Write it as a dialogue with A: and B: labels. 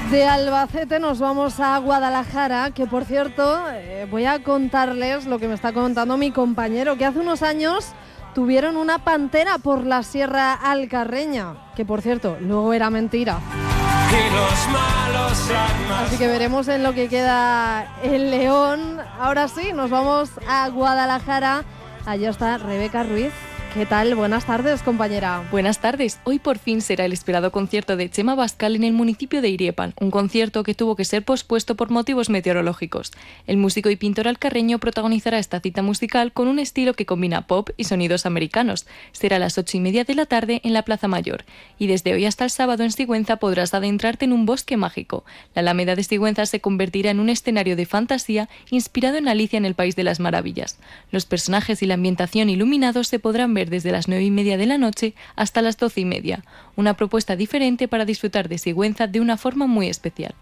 A: De Albacete nos vamos a Guadalajara, que por cierto, voy a contarles lo que me está contando mi compañero, que hace unos años tuvieron una pantera por la Sierra Alcarreña, que por cierto, luego era mentira. Así que veremos en lo que queda el León. Ahora sí, nos vamos a Guadalajara. Allí está Rebeca Ruiz. ¿Qué tal? Buenas tardes, compañera.
B: Buenas tardes. Hoy por fin será el esperado concierto de Chema Bascal en el municipio de Iriepan, un concierto que tuvo que ser pospuesto por motivos meteorológicos. El músico y pintor alcarreño protagonizará esta cita musical con un estilo que combina pop y sonidos americanos. Será a las 8:30 de la tarde en la Plaza Mayor. Y desde hoy hasta el sábado en Sigüenza podrás adentrarte en un bosque mágico. La Alameda de Sigüenza se convertirá en un escenario de fantasía inspirado en Alicia en el País de las Maravillas. Los personajes y la ambientación iluminados se podrán ver desde las 9:30 de la noche hasta las 12:30. Una propuesta diferente para disfrutar de Sigüenza de una forma muy especial.